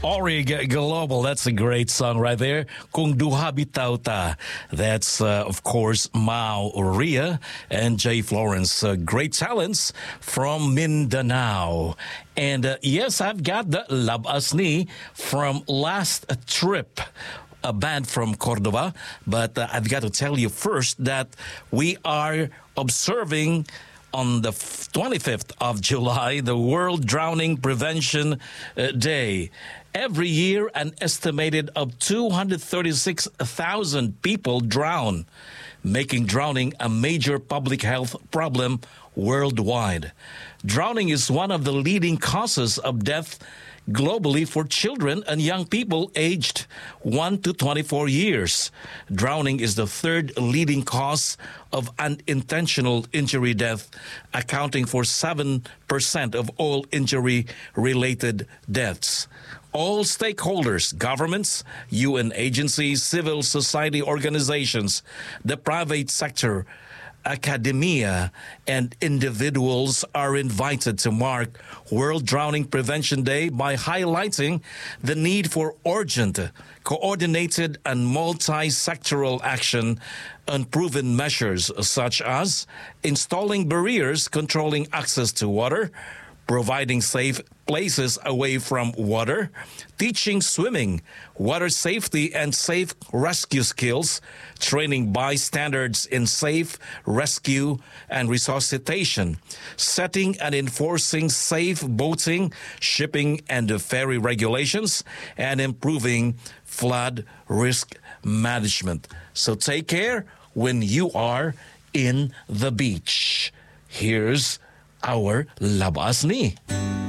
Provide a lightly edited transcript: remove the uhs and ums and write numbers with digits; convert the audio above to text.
Ori Global, that's a great song right there. Kung Duha Bitaw Ta. That's, of course, Mao Ria and Jay Florence. Great talents from Mindanao. And yes, I've got the Lab Asni from last trip, a band from Cordova. But I've got to tell you first that we are observing on the 25th of July, the World Drowning Prevention Day. Every year, an estimated of 236,000 people drown, making drowning a major public health problem worldwide. Drowning is one of the leading causes of death globally for children and young people aged 1 to 24 years. Drowning is the third leading cause of unintentional injury death, accounting for 7% of all injury-related deaths. All stakeholders, governments, UN agencies, civil society organizations, the private sector, academia, and individuals are invited to mark World Drowning Prevention Day by highlighting the need for urgent, coordinated, and multi-sectoral action on proven measures such as installing barriers controlling access to water, providing safe places away from water, teaching swimming, water safety and safe rescue skills, training bystanders in safe rescue and resuscitation, setting and enforcing safe boating, shipping, and ferry regulations, and improving flood risk management. So take care when you are in the beach. Here's our Lab Asni.